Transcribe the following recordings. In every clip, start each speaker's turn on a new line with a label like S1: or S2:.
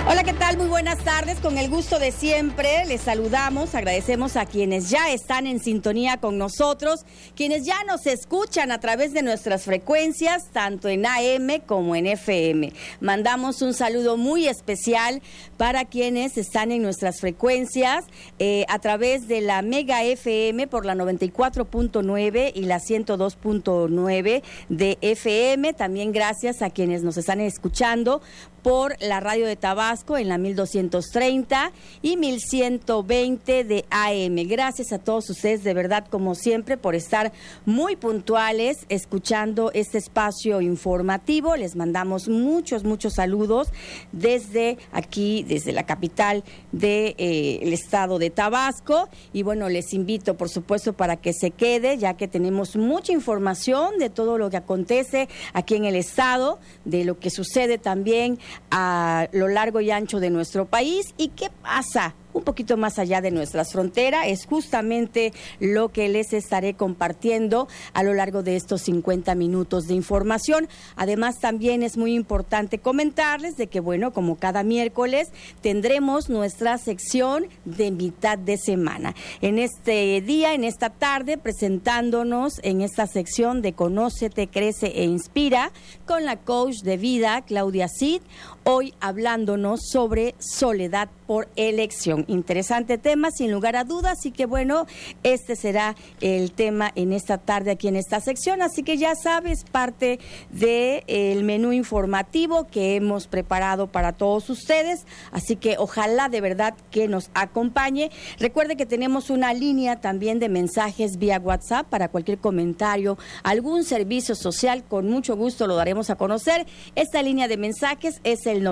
S1: Hola, ¿qué tal? Muy buenas tardes. Con el gusto de siempre les saludamos, agradecemos a quienes ya están en sintonía con nosotros, quienes ya nos escuchan a través de nuestras frecuencias, tanto en AM como en FM. Mandamos un saludo muy especial para quienes están en nuestras frecuencias a través de la Mega FM por la 94.9 y la 102.9 de FM. También gracias a quienes nos están escuchando por la radio de Tabasco en la 1230 y 1120 de AM. Gracias a todos ustedes, de verdad, como siempre, por estar muy puntuales escuchando este espacio informativo. Les mandamos muchos saludos desde aquí, desde la capital del estado de Tabasco. Y bueno, les invito, por supuesto, para que se quede, ya que tenemos mucha información de todo lo que acontece aquí en el estado, de lo que sucede también a lo largo y ancho de nuestro país y qué pasa un poquito más allá de nuestras fronteras. Es justamente lo que les estaré compartiendo a lo largo de estos 50 minutos de información. Además, también es muy importante comentarles de que, bueno, como cada miércoles, tendremos nuestra sección de mitad de semana. En este día, en esta tarde, presentándonos en esta sección de Conócete, Crece e Inspira con la coach de vida, Claudia Cid, hoy hablándonos sobre soledad por elección. Interesante tema, sin lugar a dudas, así que bueno, este será el tema en esta tarde aquí en esta sección, así que ya sabes, parte del menú informativo que hemos preparado para todos ustedes, así que ojalá de verdad que nos acompañe. Recuerde que tenemos una línea también de mensajes vía WhatsApp para cualquier comentario, algún servicio social, con mucho gusto lo daremos a conocer. Esta línea de mensajes es el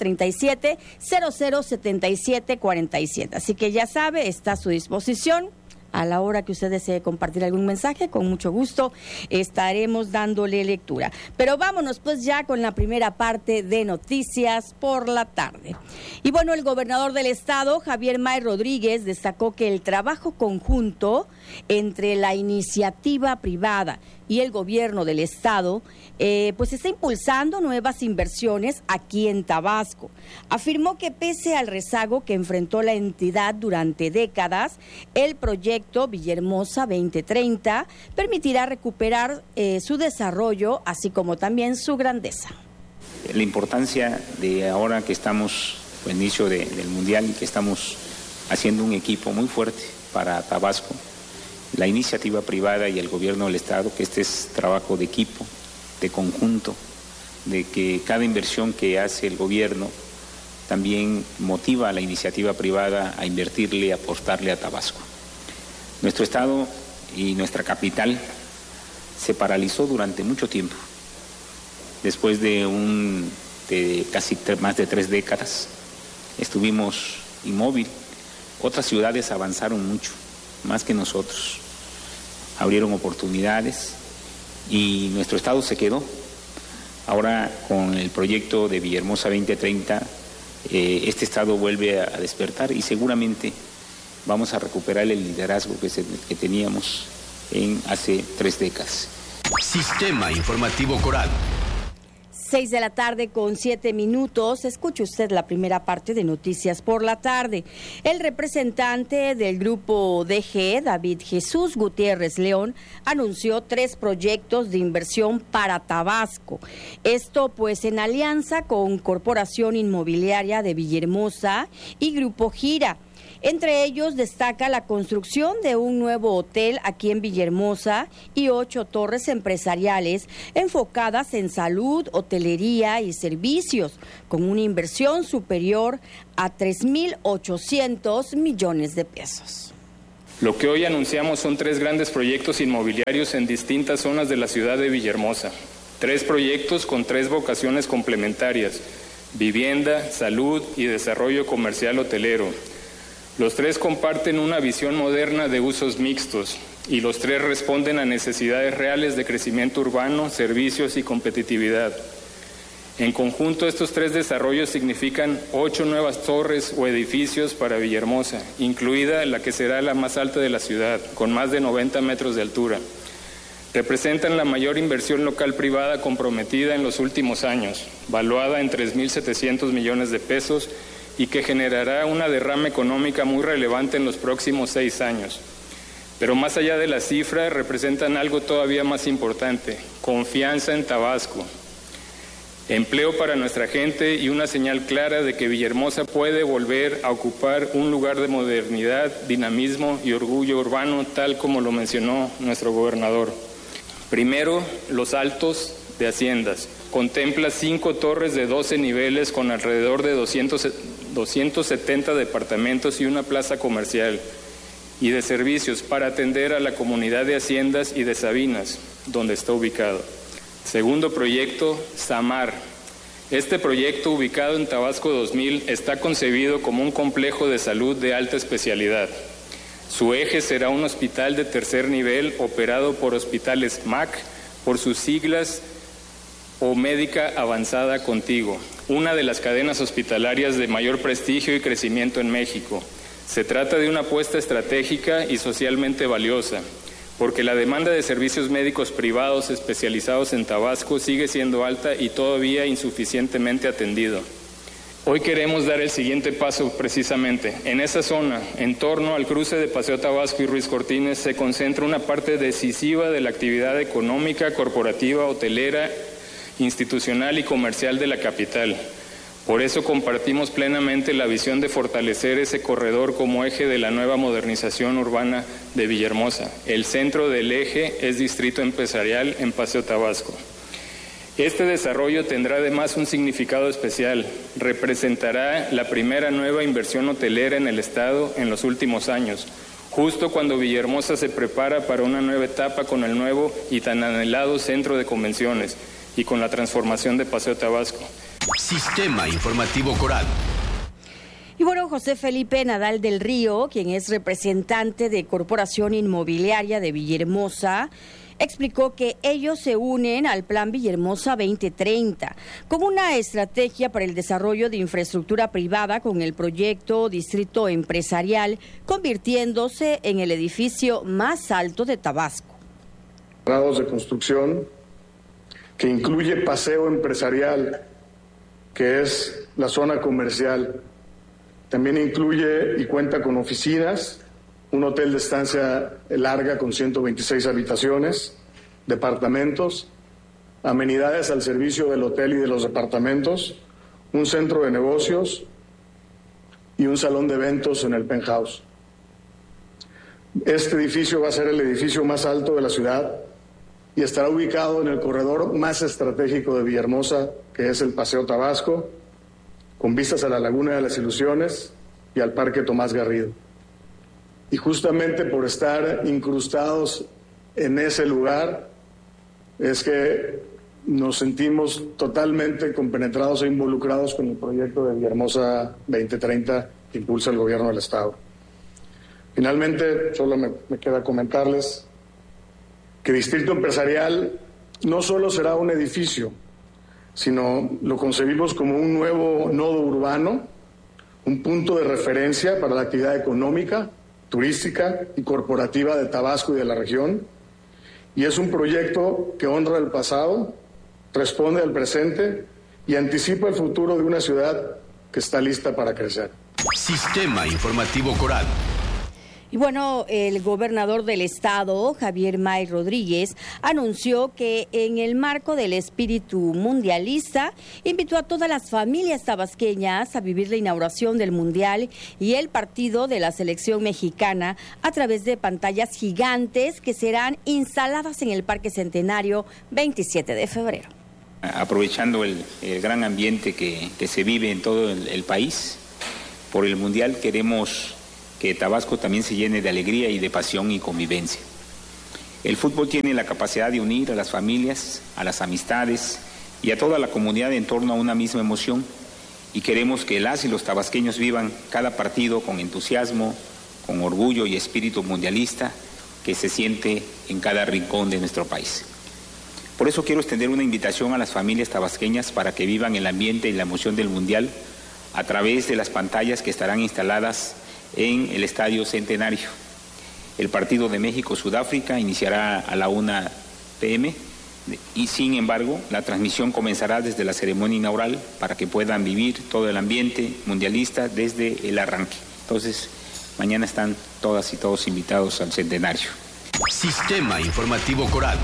S1: 9937-007747. Así que ya sabe, está a su disposición. A la hora que usted desee compartir algún mensaje, con mucho gusto estaremos dándole lectura. Pero vámonos pues ya con la primera parte de Noticias por la Tarde. Y bueno, el gobernador del estado, Javier May Rodríguez, destacó que el trabajo conjunto entre la iniciativa privada y el gobierno del estado, pues está impulsando nuevas inversiones aquí en Tabasco. Afirmó que pese al rezago que enfrentó la entidad durante décadas, el proyecto Villahermosa 2030 permitirá recuperar su desarrollo, así como también su grandeza.
S2: La importancia de ahora que estamos al inicio del Mundial y que estamos haciendo un equipo muy fuerte para Tabasco, la iniciativa privada y el gobierno del estado, que este es trabajo de equipo, de conjunto, de que cada inversión que hace el gobierno también motiva a la iniciativa privada a invertirle, a aportarle a Tabasco. Nuestro estado y nuestra capital se paralizó durante mucho tiempo, después de casi más de 3 décadas, estuvimos inmóvil. Otras ciudades avanzaron mucho, más que nosotros. Abrieron oportunidades y nuestro estado se quedó. Ahora con el proyecto de Villahermosa 2030, este estado vuelve a despertar y seguramente vamos a recuperar el liderazgo que teníamos hace 3 décadas.
S3: Sistema Informativo Coral.
S1: 6 de la tarde con 7 minutos. Escuche usted la primera parte de Noticias por la Tarde. El representante del grupo DG, David Jesús Gutiérrez León, anunció 3 proyectos de inversión para Tabasco. Esto pues en alianza con Corporación Inmobiliaria de Villahermosa y Grupo Gira. Entre ellos destaca la construcción de un nuevo hotel aquí en Villahermosa y 8 torres empresariales enfocadas en salud, hotelería y servicios, con una inversión superior a 3.800 millones de pesos.
S4: Lo que hoy anunciamos son 3 grandes proyectos inmobiliarios en distintas zonas de la ciudad de Villahermosa. 3 proyectos con 3 vocaciones complementarias: vivienda, salud y desarrollo comercial hotelero. Los 3 comparten una visión moderna de usos mixtos y los 3 responden a necesidades reales de crecimiento urbano, servicios y competitividad. En conjunto, estos 3 desarrollos significan 8 nuevas torres o edificios para Villahermosa, incluida la que será la más alta de la ciudad, con más de 90 metros de altura. Representan la mayor inversión local privada comprometida en los últimos años, valuada en 3.700 millones de pesos y que generará una derrama económica muy relevante en los próximos 6 años. Pero más allá de la cifra, representan algo todavía más importante: confianza en Tabasco, empleo para nuestra gente y una señal clara de que Villahermosa puede volver a ocupar un lugar de modernidad, dinamismo y orgullo urbano, tal como lo mencionó nuestro gobernador. Primero, Los Altos de Haciendas. Contempla 5 torres de 12 niveles con alrededor de 270 departamentos y una plaza comercial y de servicios para atender a la comunidad de Haciendas y de Sabinas, donde está ubicado. Segundo proyecto, Samar. Este proyecto, ubicado en Tabasco 2000, está concebido como un complejo de salud de alta especialidad. Su eje será un hospital de tercer nivel operado por Hospitales MAC, por sus siglas o Médica Avanzada Contigo, una de las cadenas hospitalarias de mayor prestigio y crecimiento en México. Se trata de una apuesta estratégica y socialmente valiosa, porque la demanda de servicios médicos privados especializados en Tabasco sigue siendo alta y todavía insuficientemente atendido. Hoy queremos dar el siguiente paso precisamente. En esa zona, en torno al cruce de Paseo Tabasco y Ruiz Cortines, se concentra una parte decisiva de la actividad económica, corporativa, hotelera, institucional y comercial de la capital. Por eso compartimos plenamente la visión de fortalecer ese corredor como eje de la nueva modernización urbana de Villahermosa. El centro del eje es Distrito Empresarial en Paseo Tabasco. Este desarrollo tendrá además un significado especial. Representará la primera nueva inversión hotelera en el Estado en los últimos años, justo cuando Villahermosa se prepara para una nueva etapa con el nuevo y tan anhelado centro de convenciones y con la transformación de Paseo Tabasco.
S3: Sistema Informativo Coral.
S1: Y bueno, José Felipe Nadal del Río, quien es representante de Corporación Inmobiliaria de Villahermosa, explicó que ellos se unen al Plan Villahermosa 2030 como una estrategia para el desarrollo de infraestructura privada con el proyecto Distrito Empresarial, convirtiéndose en el edificio más alto de Tabasco.
S5: Grados de construcción que incluye paseo empresarial, que es la zona comercial. También incluye y cuenta con oficinas, un hotel de estancia larga con 126 habitaciones, departamentos, amenidades al servicio del hotel y de los departamentos, un centro de negocios y un salón de eventos en el penthouse. Este edificio va a ser el edificio más alto de la ciudad y estará ubicado en el corredor más estratégico de Villahermosa, que es el Paseo Tabasco, con vistas a la Laguna de las Ilusiones y al Parque Tomás Garrido. Y justamente por estar incrustados en ese lugar es que nos sentimos totalmente compenetrados e involucrados con el proyecto de Villahermosa 2030 que impulsa el gobierno del Estado. Finalmente, solo me queda comentarles que Distrito Empresarial no solo será un edificio, sino lo concebimos como un nuevo nodo urbano, un punto de referencia para la actividad económica, turística y corporativa de Tabasco y de la región, y es un proyecto que honra el pasado, responde al presente y anticipa el futuro de una ciudad que está lista para crecer.
S3: Sistema Informativo Coral.
S1: Y bueno, el gobernador del estado, Javier May Rodríguez, anunció que en el marco del espíritu mundialista, invitó a todas las familias tabasqueñas a vivir la inauguración del Mundial y el partido de la selección mexicana a través de pantallas gigantes que serán instaladas en el Parque Centenario 27 de febrero.
S2: Aprovechando el gran ambiente que se vive en todo el país, por el Mundial queremos que Tabasco también se llene de alegría y de pasión y convivencia. El fútbol tiene la capacidad de unir a las familias, a las amistades y a toda la comunidad en torno a una misma emoción, y queremos que las y los tabasqueños vivan cada partido con entusiasmo, con orgullo y espíritu mundialista que se siente en cada rincón de nuestro país. Por eso quiero extender una invitación a las familias tabasqueñas para que vivan el ambiente y la emoción del Mundial a través de las pantallas que estarán instaladas en el Estadio Centenario. El partido de México-Sudáfrica iniciará a la 1 p.m. y sin embargo la transmisión comenzará desde la ceremonia inaugural para que puedan vivir todo el ambiente mundialista desde el arranque. Entonces, mañana están todas y todos invitados al centenario.
S3: Sistema Informativo Coral.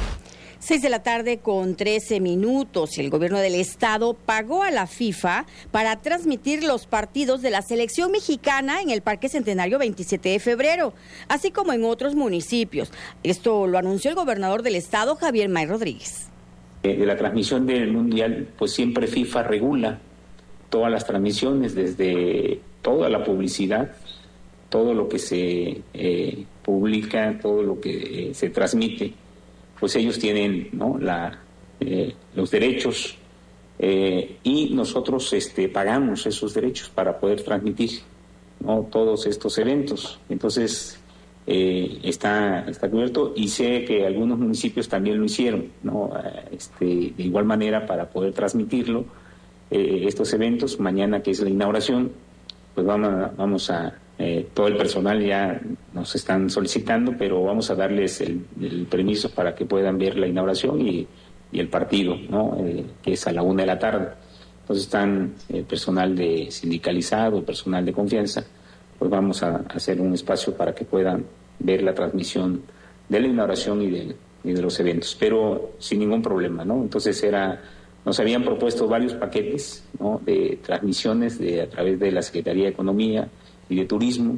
S1: 6:13 p.m. El gobierno del estado pagó a la FIFA para transmitir los partidos de la selección mexicana en el Parque Centenario 27 de febrero, así como en otros municipios. Esto lo anunció el gobernador del estado, Javier May Rodríguez.
S2: De la transmisión del Mundial, pues siempre FIFA regula todas las transmisiones, desde toda la publicidad, todo lo que se publica, todo lo que se transmite. Pues ellos tienen, ¿no?, los derechos y nosotros pagamos esos derechos para poder transmitir, ¿no?, todos estos eventos. Entonces está cubierto, y sé que algunos municipios también lo hicieron, ¿no?, de igual manera para poder transmitirlo, estos eventos. Mañana, que es la inauguración, pues vamos a todo el personal ya nos están solicitando, pero vamos a darles el permiso para que puedan ver la inauguración y el partido, ¿no?, que es a la 1:00 p.m. Entonces están el personal de sindicalizado, el personal de confianza, pues vamos a hacer un espacio para que puedan ver la transmisión de la inauguración y de los eventos, pero sin ningún problema, ¿no? Entonces nos habían propuesto varios paquetes, ¿no?, de transmisiones a través de la Secretaría de Economía y de Turismo.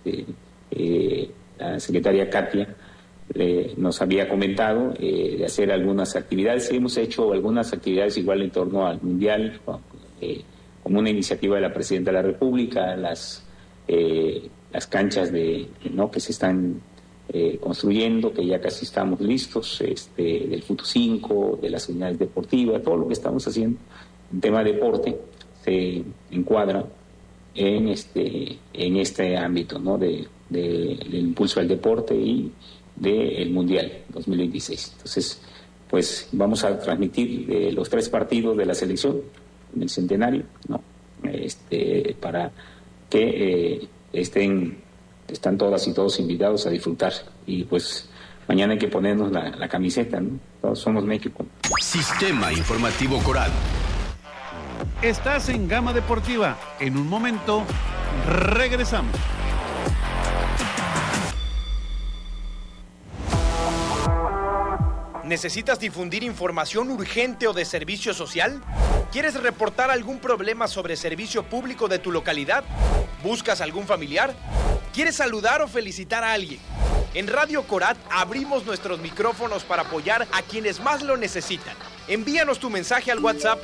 S2: La secretaria Katia nos había comentado de hacer algunas actividades. Hemos hecho algunas actividades igual en torno al Mundial, como una iniciativa de la Presidenta de la República, las canchas que se están construyendo, que ya casi estamos listos, del Futo 5, de las unidades deportivas, todo lo que estamos haciendo en tema de deporte se encuadra en este ámbito, ¿no?, del impulso al deporte y del Mundial 2026. Entonces, pues vamos a transmitir los 3 partidos de la selección en el centenario, ¿no?, para que están todas y todos invitados a disfrutar. Y pues mañana hay que ponernos la camiseta, ¿no? Todos somos México.
S3: Sistema Informativo Coral.
S6: Estás en Gama Deportiva. En un momento, regresamos.
S7: ¿Necesitas difundir información urgente o de servicio social? ¿Quieres reportar algún problema sobre servicio público de tu localidad? ¿Buscas algún familiar? ¿Quieres saludar o felicitar a alguien? En Radio Corat abrimos nuestros micrófonos para apoyar a quienes más lo necesitan. Envíanos tu mensaje al WhatsApp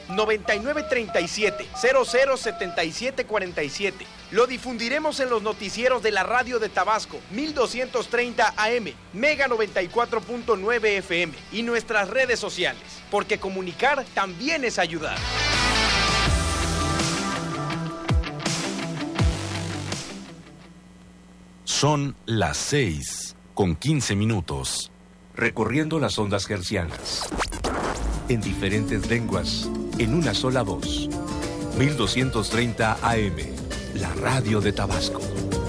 S7: 9937-007747. Lo difundiremos en los noticieros de la radio de Tabasco, 1230 AM, Mega 94.9 FM y nuestras redes sociales, porque comunicar también es ayudar.
S8: Son las 6:15.
S9: Recorriendo las ondas hercianas. En diferentes lenguas, en una sola voz. 1230 AM, la radio de Tabasco.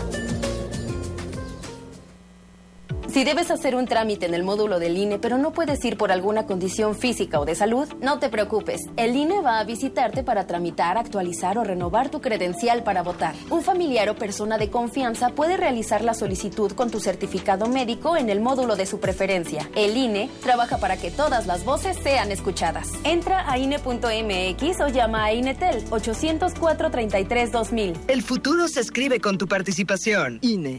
S10: Si debes hacer un trámite en el módulo del INE, pero no puedes ir por alguna condición física o de salud, no te preocupes. El INE va a visitarte para tramitar, actualizar o renovar tu credencial para votar. Un familiar o persona de confianza puede realizar la solicitud con tu certificado médico en el módulo de su preferencia. El INE trabaja para que todas las voces sean escuchadas. Entra a INE.mx o llama a INETEL 804-33-2000.
S11: El futuro se escribe con tu participación. INE.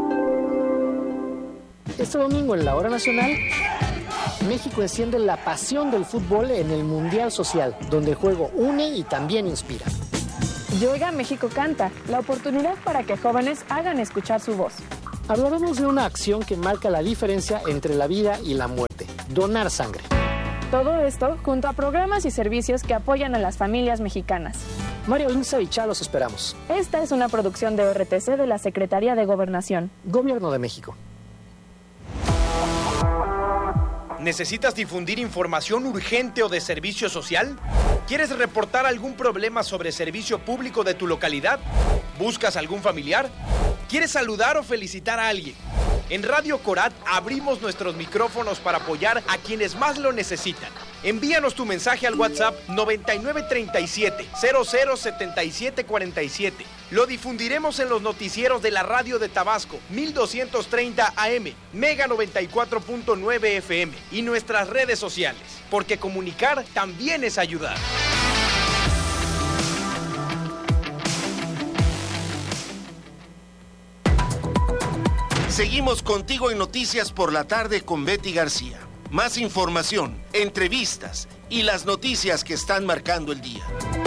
S12: Este domingo en la Hora Nacional, México enciende la pasión del fútbol en el Mundial Social, donde el juego une y también inspira.
S13: Y Oiga México Canta, la oportunidad para que jóvenes hagan escuchar su voz.
S12: Hablaremos de una acción que marca la diferencia entre la vida y la muerte, donar sangre.
S13: Todo esto junto a programas y servicios que apoyan a las familias mexicanas.
S12: Mario Linza y Chá los esperamos.
S13: Esta es una producción de RTC de la Secretaría de Gobernación.
S12: Gobierno de México.
S7: ¿Necesitas difundir información urgente o de servicio social? ¿Quieres reportar algún problema sobre servicio público de tu localidad? ¿Buscas algún familiar? ¿Quieres saludar o felicitar a alguien? En Radio Corat abrimos nuestros micrófonos para apoyar a quienes más lo necesitan. Envíanos tu mensaje al WhatsApp 9937-007747. Lo difundiremos en los noticieros de la radio de Tabasco, 1230 AM, Mega 94.9 FM y nuestras redes sociales, porque comunicar también es ayudar.
S8: Seguimos contigo en Noticias por la Tarde con Betty García. Más información, entrevistas y las noticias que están marcando el día.